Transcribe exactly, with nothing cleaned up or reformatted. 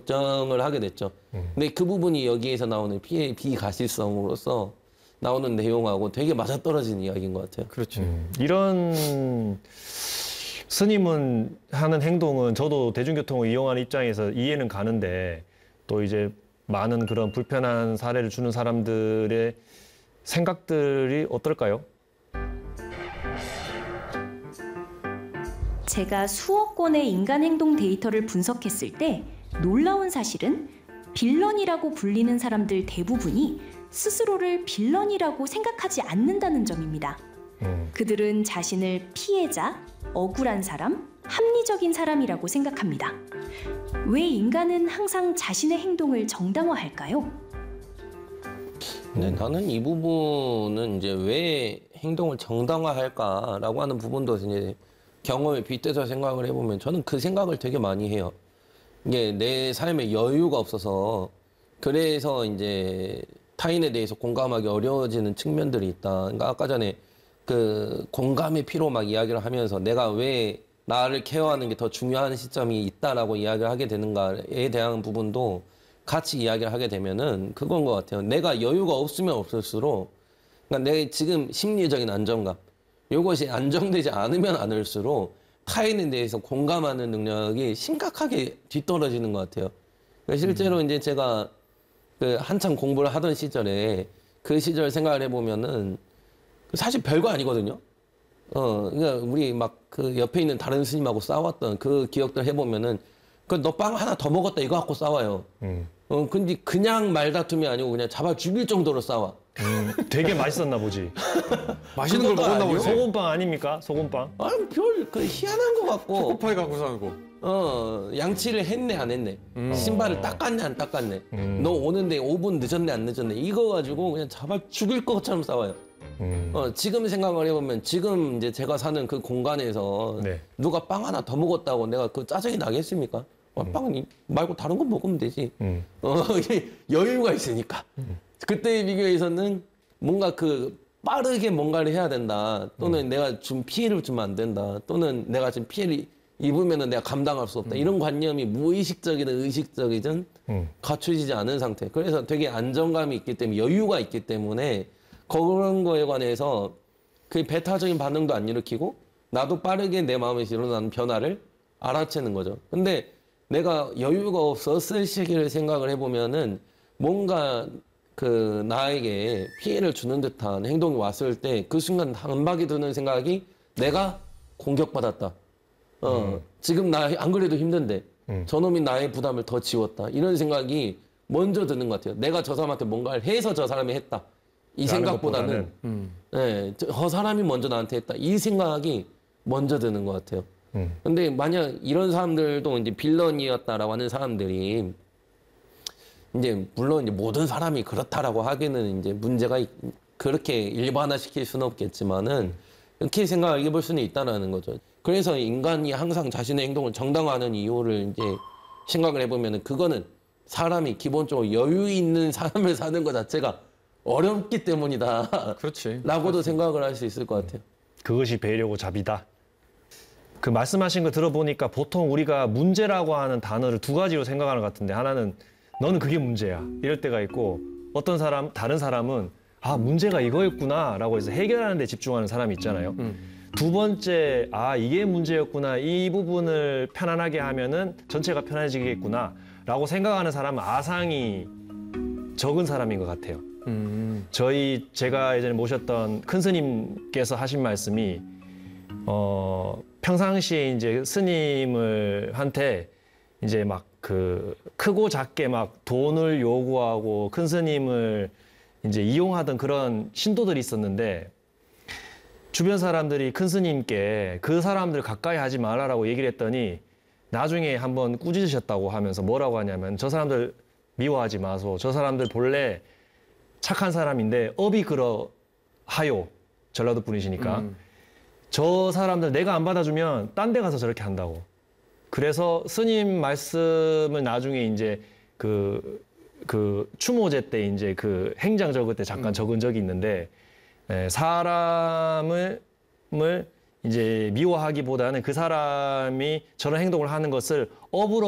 결정을 하게 됐죠. 음. 근데 그 부분이 여기에서 나오는 피해 비가실성으로서 나오는 내용하고 되게 맞아떨어지는 이야기인 것 같아요. 그렇죠. 음. 이런 스님은 하는 행동은 저도 대중교통을 이용하는 입장에서 이해는 가는데 또 이제 많은 그런 불편한 사례를 주는 사람들의 생각들이 어떨까요? 제가 수억 건의 인간 행동 데이터를 분석했을 때 놀라운 사실은 빌런이라고 불리는 사람들 대부분이 스스로를 빌런이라고 생각하지 않는다는 점입니다. 음. 그들은 자신을 피해자, 억울한 사람, 합리적인 사람이라고 생각합니다. 왜 인간은 항상 자신의 행동을 정당화할까요? 네, 나는 이 부분은 이제 왜 행동을 정당화할까라고 하는 부분도 이제 경험에 빗대서 생각을 해보면 저는 그 생각을 되게 많이 해요. 이게 내 삶에 여유가 없어서 그래서 이제 타인에 대해서 공감하기 어려워지는 측면들이 있다. 그러니까 아까 전에 그 공감의 피로 막 이야기를 하면서 내가 왜 나를 케어하는 게 더 중요한 시점이 있다라고 이야기를 하게 되는가에 대한 부분도 같이 이야기를 하게 되면은 그건 것 같아요. 내가 여유가 없으면 없을수록 그러니까 내 지금 심리적인 안정감 이것이 안정되지 않으면 않을수록 타인에 대해서 공감하는 능력이 심각하게 뒤떨어지는 것 같아요. 그러니까 실제로 음. 이제 제가 그 한참 공부를 하던 시절에 그 시절 생각을 해보면은 사실 별거 아니거든요. 어, 그러니까 우리 막 그 옆에 있는 다른 스님하고 싸웠던 그 기억들 해보면은 그 너 빵 하나 더 먹었다 이거 갖고 싸워요. 음. 어, 근데 그냥 말다툼이 아니고 그냥 잡아 죽일 정도로 싸워. 음, 되게 맛있었나 보지. 맛있는 걸 먹었나 보지. 소금빵 아닙니까? 소금빵? 아, 별 그 희한한 거 같고. 초코파이 갖고 사고. 어, 양치를 했네 안 했네. 음. 신발을 닦았네 안 닦았네. 음. 너 오는데 오 분 늦었네 안 늦었네. 이거 가지고 그냥 잡아 죽일 것처럼 싸워요. 음. 어, 지금 생각을 해보면 지금 이제 제가 사는 그 공간에서 네. 누가 빵 하나 더 먹었다고 내가 그 짜증이 나겠습니까? 어, 음. 빵 말고 다른 거 먹으면 되지. 음. 어, 여유가 있으니까. 음. 그때에 비교해서는 뭔가 그 빠르게 뭔가를 해야 된다. 또는 음. 내가 좀 피해를 주면 안 된다. 또는 내가 지금 피해를 입으면은 내가 감당할 수 없다. 음. 이런 관념이 무의식적이든 의식적이든 음. 갖춰지지 않은 상태. 그래서 되게 안정감이 있기 때문에 여유가 있기 때문에 그런 거에 관해서 그 배타적인 반응도 안 일으키고 나도 빠르게 내 마음에서 일어나는 변화를 알아채는 거죠. 근데 내가 여유가 없었을 시기를 생각을 해보면은 뭔가 그 나에게 피해를 주는 듯한 행동이 왔을 때 그 순간 한박이 드는 생각이 내가 공격받았다. 어, 음. 지금 나 안 그래도 힘든데 음. 저놈이 나의 부담을 더 지웠다. 이런 생각이 먼저 드는 것 같아요. 내가 저 사람한테 뭔가를 해서 저 사람이 했다. 이 생각보다는 음. 네, 저 사람이 먼저 나한테 했다. 이 생각이 먼저 드는 것 같아요. 음. 근데 만약 이런 사람들도 이제 빌런이었다라고 하는 사람들이 이제 물론 이제 모든 사람이 그렇다라고 하기는 이제 문제가 그렇게 일반화시킬 수는 없겠지만은 이렇게 생각을 해볼 수는 있다라는 거죠. 그래서 인간이 항상 자신의 행동을 정당화하는 이유를 이제 생각을 해보면은 그거는 사람이 기본적으로 여유 있는 삶을 사는 것 자체가 어렵기 때문이다. 그렇지. 라고도 생각을 할 수 있을 것 같아요. 그것이 배려고 자비다. 그 말씀하신 거 들어보니까 보통 우리가 문제라고 하는 단어를 두 가지로 생각하는 것 같은데 하나는 너는 그게 문제야. 이럴 때가 있고 어떤 사람, 다른 사람은 아, 문제가 이거였구나 라고 해서 해결하는 데 집중하는 사람이 있잖아요. 음. 두 번째, 아, 이게 문제였구나. 이 부분을 편안하게 하면은 전체가 편해지겠구나 라고 생각하는 사람은 아상이 적은 사람인 것 같아요. 음. 저희 제가 예전에 모셨던 큰 스님께서 하신 말씀이 어, 평상시에 이제 스님을 한테 이제 막 그 크고 작게 막 돈을 요구하고 큰 스님을 이제 이용하던 그런 신도들이 있었는데 주변 사람들이 큰 스님께 그 사람들 가까이 하지 말라라고 얘기를 했더니 나중에 한번 꾸짖으셨다고 하면서 뭐라고 하냐면 저 사람들 미워하지 마소. 저 사람들 본래 착한 사람인데 업이 그러하요. 전라도 분이시니까. 음. 저 사람들 내가 안 받아주면 딴 데 가서 저렇게 한다고. 그래서 스님 말씀을 나중에 이제 그, 그 추모제 때 이제 그 행장 적을 때 잠깐 음. 적은 적이 있는데 에, 사람을 이제 미워하기보다는 그 사람이 저런 행동을 하는 것을 업으로